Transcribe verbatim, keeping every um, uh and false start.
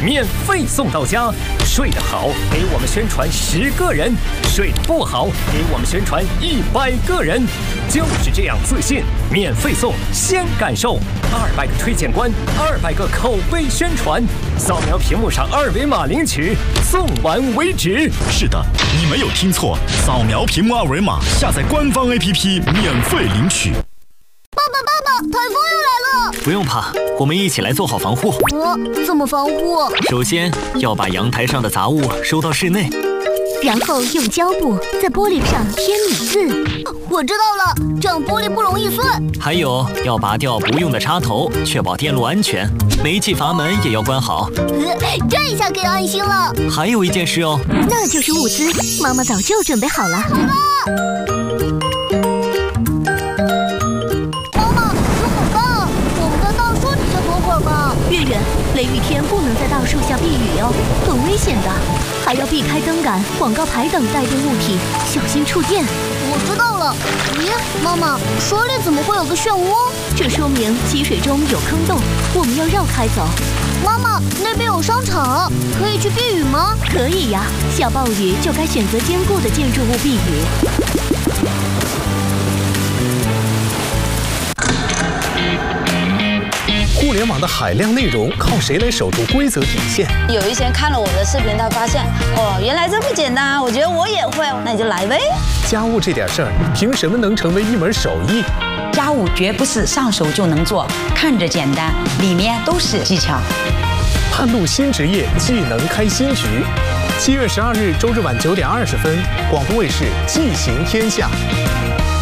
免费送到家。睡得好，给我们宣传十个人；睡得不好，给我们宣传一百个人。就是这样自信，免费送，先感受。二百个推荐官，二百个口碑宣传，扫描屏幕上二维码领取，送完为止。 是的，你没有听错，扫描屏幕二维码，下载官方 A P P 免费领取。 爸爸，爸爸，台风又来了！ 不用怕，我们一起来做好防护。 呃，怎么防护？ 首先要把阳台上的杂物收到室内， 然后用胶布在玻璃上贴米字。我知道了，这样玻璃不容易碎。 还有要拔掉不用的插头，确保电路安全。煤气阀门也要关好。 呃，这一下可以安心了。 还有一件事哦， 那就是物资，妈妈早就准备好了。好了。月月，雷雨天不能在大树下避雨哦，很危险的，还要避开灯杆、广告牌等带电物体，小心触电。我知道了。咦，妈妈，水里怎么会有个漩涡？这说明积水中有坑洞，我们要绕开走。妈妈，那边有商场，可以去避雨吗？可以呀，下暴雨就该选择坚固的建筑物避雨。 互联网的海量内容靠谁来守住规则底线？ 有一些人看了我的视频，他发现哦，原来这么简单，我觉得我也会，那你就来呗。 家务这点事儿，凭什么能成为一门手艺？ 家务绝不是上手就能做，看着简单，里面都是技巧。 探路新职业，技能开新局。七月十二日周日晚九点二十分，广东卫视《技行天下》。